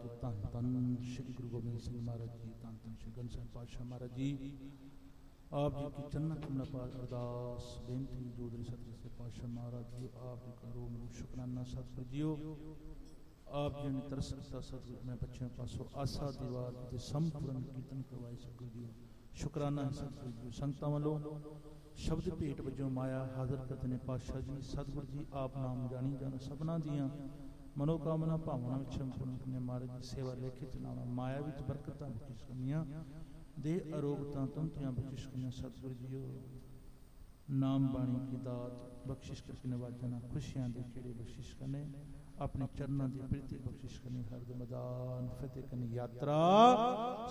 महाराज, धन धन श्री गुरु गोबिंद सिंह महाराज जी, धन धन श्री ग्रंथ ਸਾਹਿਬ पातशाह महाराज जी। आप जी की चन्ना कमला पास अरदास बेनती जोधरी सतगुरु से पातशाह महाराज जी, आप जी का रोम रोम शुकराना सतगुरु जीओ। आप जी ने तरस किया सतगुरु में बच्चों पासों आशा दीवार के संपूर्ण कीर्तन करवाए सतगुरु जी, शुकराना है सतगुरु जी। संगतां वालों शब्द भेट वजों माया हाਜ਼ਰ करते ने पातशाह जी। सतगुरु जी आप नाम जानी जान सबना दियाँ मनोकामना भावना विच संपूर्ण करने महाराज जी। सेवा लेखे चलावा माया विच बरकतां बख्शिश करनियां, दे अरोगतां तंतियां बख्शिश करनियां सतगुरु जीओ। नाम बाणी की दात बख्शिश करके नवाजना, खुशियां दे खेड़े बख्शिश करने, अपने चरणों की प्रीति बख्शिश करनी, हरद मैदान फतेह करनी यात्रा